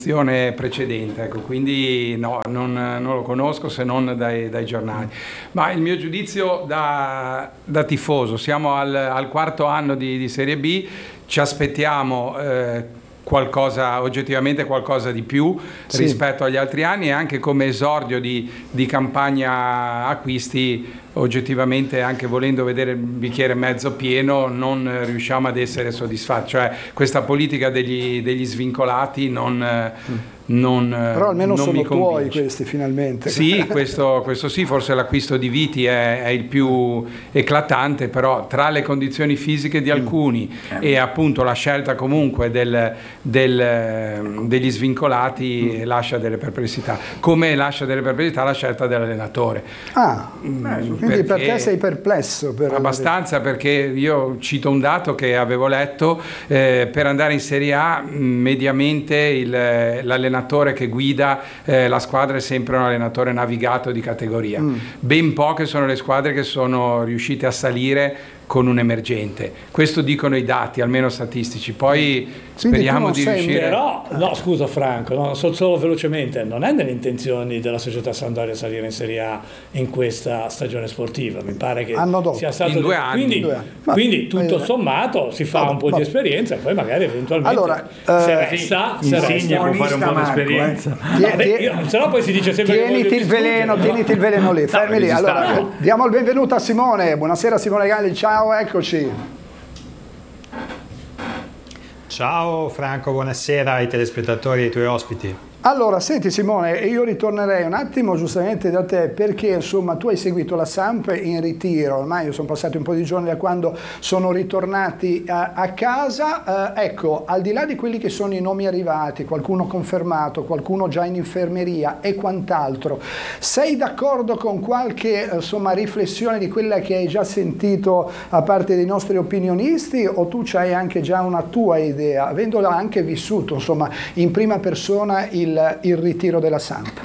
precedente, ecco, quindi no, non lo conosco se non dai giornali. Ma il mio giudizio da tifoso, siamo al quarto anno di Serie B, ci aspettiamo oggettivamente qualcosa di più rispetto agli altri anni, e anche come esordio di campagna acquisti oggettivamente, anche volendo vedere il bicchiere mezzo pieno, non riusciamo ad essere soddisfatti, cioè questa politica degli svincolati però almeno non sono mi tuoi convince. questi finalmente. Sì, questo sì, forse l'acquisto di Viti è il più eclatante, però tra le condizioni fisiche di alcuni e appunto la scelta comunque degli svincolati lascia delle perplessità, come lascia delle perplessità la scelta dell'allenatore. Quindi per te sei perplesso? Abbastanza, perché io cito un dato che avevo letto, per andare in Serie A mediamente l'allenatore che guida la squadra è sempre un allenatore navigato di categoria. Ben poche sono le squadre che sono riuscite a salire con un emergente. Questo dicono i dati, almeno statistici. Poi speriamo di riuscire. Però, no, scusa Franco, no, solo velocemente, non è nelle intenzioni della società Sampdoria salire in Serie A in questa stagione sportiva. Mi pare che sia stato in 2 anni. Quindi tutto sommato si fa un po' di esperienza e poi magari eventualmente se resta può fare un po' di esperienza. Se no poi si dice sempre tieniti il veleno lì, fermi lì. Allora, diamo il benvenuto a Simone. Buonasera Simone Galli, ciao. Eccoci. Ciao Franco, buonasera ai telespettatori e ai tuoi ospiti. Allora, senti Simone, io ritornerei un attimo giustamente da te, perché insomma tu hai seguito la Samp in ritiro, ormai sono passati un po' di giorni da quando sono ritornati a casa, ecco, al di là di quelli che sono i nomi arrivati, qualcuno confermato, qualcuno già in infermeria e quant'altro, sei d'accordo con qualche insomma riflessione di quella che hai già sentito a parte dei nostri opinionisti, o tu c'hai anche già una tua idea, avendola anche vissuto insomma in prima persona il ritiro della Samp?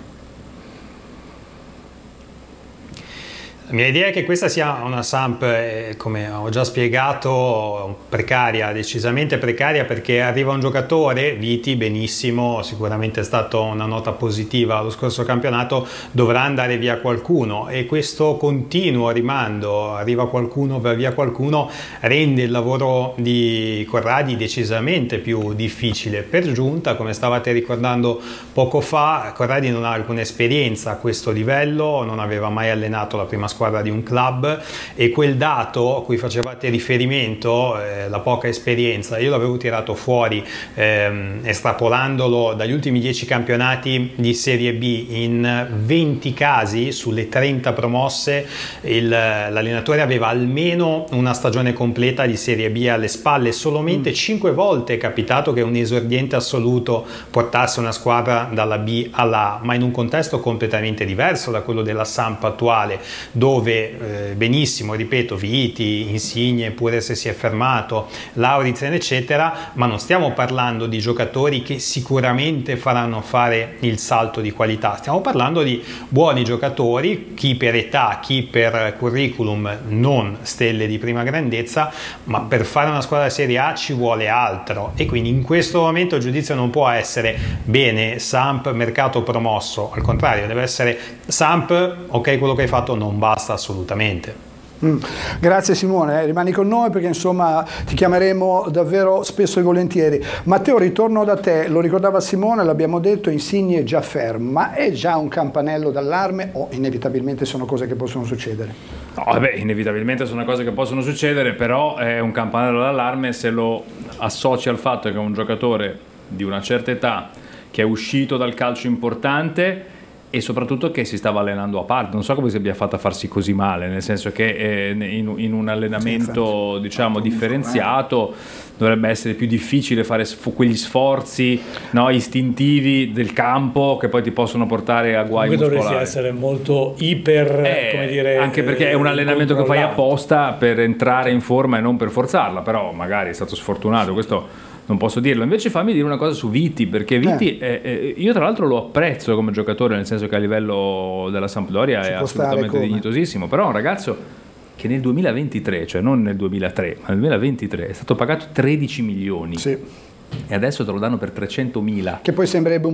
La mia idea è che questa sia una Samp, come ho già spiegato, precaria, decisamente precaria, perché arriva un giocatore, Viti, benissimo, sicuramente è stata una nota positiva lo scorso campionato, dovrà andare via qualcuno, e questo continuo rimando, arriva qualcuno, va via qualcuno, rende il lavoro di Corradi decisamente più difficile. Per giunta, come stavate ricordando poco fa, Corradi non ha alcuna esperienza a questo livello, non aveva mai allenato la prima squadra di un club, e quel dato a cui facevate riferimento, la poca esperienza, io l'avevo tirato fuori estrapolandolo dagli ultimi 10 campionati di Serie B. In 20 casi sulle 30 promosse l'allenatore aveva almeno una stagione completa di Serie B alle spalle. Solamente 5 volte è capitato che un esordiente assoluto portasse una squadra dalla B alla A, ma in un contesto completamente diverso da quello della Samp attuale, dove benissimo, ripeto, Viti, Insigne, pure se si è fermato, Lauritsen eccetera, ma non stiamo parlando di giocatori che sicuramente faranno fare il salto di qualità, stiamo parlando di buoni giocatori, chi per età, chi per curriculum, non stelle di prima grandezza, ma per fare una squadra Serie A ci vuole altro, e quindi in questo momento il giudizio non può essere bene Samp, mercato promosso, al contrario deve essere Samp, ok, quello che hai fatto non basta assolutamente. Grazie Simone, rimani con noi perché insomma ti chiameremo davvero spesso e volentieri. Matteo, ritorno da te, lo ricordava Simone, l'abbiamo detto, Insigne è già fermo, ma è già un campanello d'allarme o inevitabilmente sono cose che possono succedere? No, vabbè, inevitabilmente sono cose che possono succedere, però è un campanello d'allarme se lo associ al fatto che è un giocatore di una certa età che è uscito dal calcio importante e soprattutto che si stava allenando a parte. Non so come si abbia fatto a farsi così male, nel senso che in un allenamento diciamo differenziato dovrebbe essere più difficile fare quegli sforzi, no, istintivi del campo che poi ti possono portare a guai muscolari. Dovresti essere molto come dire, anche perché è un allenamento che fai apposta per entrare in forma e non per forzarla, però magari è stato sfortunato, questo non posso dirlo. Invece fammi dire una cosa su Viti, perché Viti io tra l'altro lo apprezzo come giocatore, nel senso che a livello della Sampdoria è assolutamente dignitosissimo, però è un ragazzo che nel 2023, cioè non nel 2003 ma nel 2023 è stato pagato 13 milioni. Sì. E adesso te lo danno per 300.000. Che poi sembrerebbe